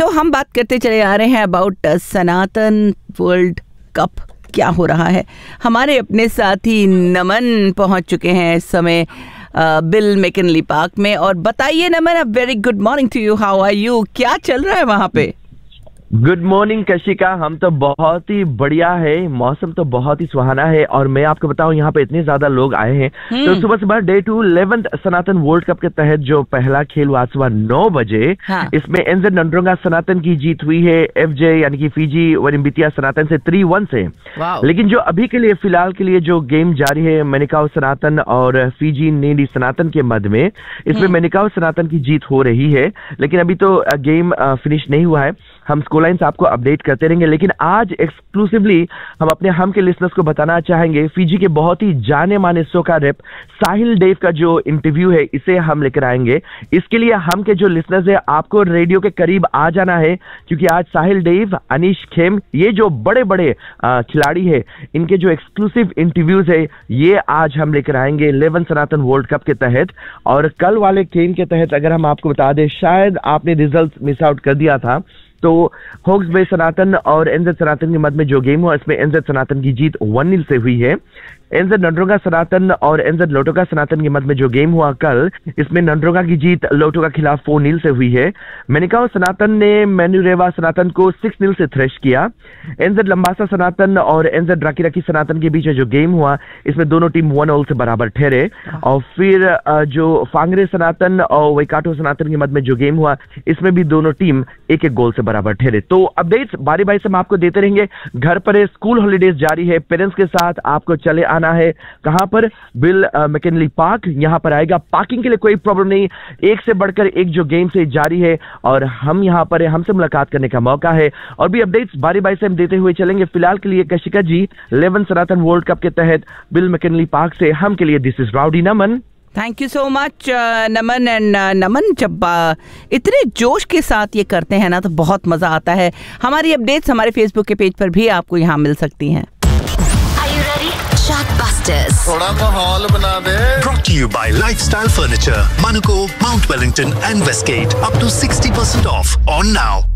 तो हम बात करते चले आ रहे हैं अबाउट सनातन वर्ल्ड कप, क्या हो रहा है। हमारे अपने साथी नमन पहुंच चुके हैं इस समय बिल मैकिनली पार्क में। और बताइए नमन, a very good morning to you, how are you, क्या चल रहा है वहां पे? गुड मॉर्निंग कशिका, हम तो बहुत ही बढ़िया है, मौसम तो बहुत ही सुहाना है। और मैं आपको बताऊं यहाँ पे इतने ज्यादा लोग आए हैं। तो सुबह सुबह डे 2 11th सनातन वर्ल्ड कप के तहत जो पहला खेल हुआ सुबह 9 बजे, हाँ। इसमें एनजेड नंद्रोंगा सनातन की जीत हुई है एफजे यानी कि फिजी वनिम्बितिया सनातन से 3-1 से। लेकिन जो अभी के लिए फिलहाल के लिए जो गेम जारी है मेनिकाओ सनातन और फिजी नेडी सनातन के मध्य में, इसमें मेनिकाओ सनातन की जीत हो रही है। लेकिन अभी तो गेम फिनिश नहीं हुआ है, हम स्कोर लाइन्स आपको अपडेट करते रहेंगे। लेकिन आज एक्सक्लूसिवली हम के लिसनर्स को बताना चाहेंगे, फिजी के बहुत ही जाने माने सोका रैप साहिल देव का जो इंटरव्यू है इसे हम लेकर आएंगे। इसके लिए हम के जो लिसनर्स है आपको रेडियो के करीब आ जाना है, क्योंकि आज साहिल देव, अनीश खेम, ये जो बड़े बड़े खिलाड़ी है, इनके जो एक्सक्लूसिव इंटरव्यूज है ये आज हम लेकर आएंगे 11 सनातन वर्ल्ड कप के तहत। और कल वाले गेम के तहत अगर हम आपको बता दें, शायद आपने रिजल्ट मिस आउट कर दिया था, तो होक्स बे सनातन और एनजेड सनातन के मध्य में जो गेम हुआ इसमें एनजेड सनातन की जीत 1-0 से हुई है। एनजेड नंद्रोंगा सनातन और एनजेड लोटोका सनातन के मध्य में जो गेम हुआ कल, इसमें नंद्रोंगा की जीत लोटोका के खिलाफ 4-0 से हुई है। मेनिकाओ सनातन ने मैन्यूरेवा सनातन को 6-0 से थ्रेश किया। एनजेड लंबासा सनातन और एनजेड राकी सनातन के बीच जो गेम हुआ इसमें दोनों टीम 1-1 से बराबर ठहरे। और फिर जो फांगरे सनातन और वैकाटो सनातन के मध्य में जो गेम हुआ इसमें भी दोनों टीम एक गोल से बराबर ठहरे। तो अपडेट्स बारी बारी से हम आपको देते रहेंगे। घर पर है, स्कूल हॉलीडेज जारी है, पेरेंट्स के साथ आपको चले आना है। कहां पर? बिल मैकिनली पार्क, यहां पर आएगा। पार्किंग के लिए कोई प्रॉब्लम नहीं, एक से बढ़कर एक जो गेम से जारी है और हम यहां पर है, हमसे मुलाकात करने का मौका है। और भी अपडेट्स बारी बारी से हम देते हुए चलेंगे। फिलहाल के लिए कशिका जी, 11 सनातन वर्ल्ड कप के तहत बिल मैकिनली पार्क से हम के लिए this is rowdy Naman. Thank you so much Naman. And नमन, जब इतने जोश के साथ ये करते हैं ना तो बहुत मजा आता है। हमारी अपडेट्स हमारे फेसबुक के पेज पर भी आपको यहाँ मिल सकती हैं। थोड़ा माहौल बना दे। Brought to you by Lifestyle Furniture, Manuko, Mount Wellington and Westgate. Up to 60% off on now.